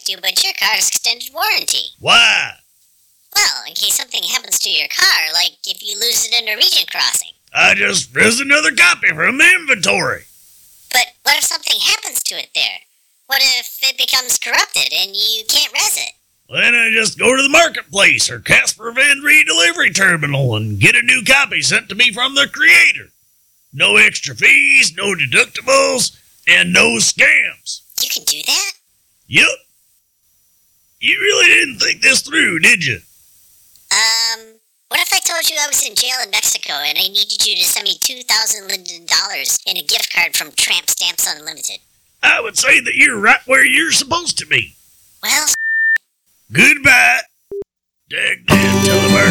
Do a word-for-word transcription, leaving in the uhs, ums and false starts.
protect you, but your car's extended warranty. Why? Well, in case something happens to your car, like if you lose it in a region crossing. I just rizzed another copy from the inventory. But what if something happens to it there? What if it becomes corrupted and you can't res it? Then I just go to the marketplace or Casper Van Ree delivery terminal and get a new copy sent to me from the creator. No extra fees, no deductibles, and no scams. You can do that? Yup. You really didn't think this through, did you? Um, what if I told you I was in jail in Mexico and I needed you to send me two thousand Linden dollars in a gift card from Tramp Stamps Unlimited? I would say that you're right where you're supposed to be. Well, Goodbye. Dag damn telemarketer.